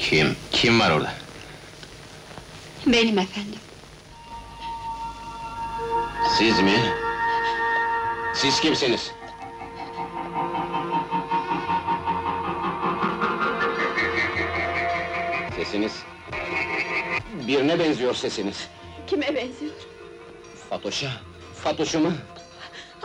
Kim var orada? Benim efendim. Siz mi? Siz kimsiniz? Sesiniz... Birine benziyor sesiniz. Kime benziyor? Fatoş'a, Fatoş'u mu?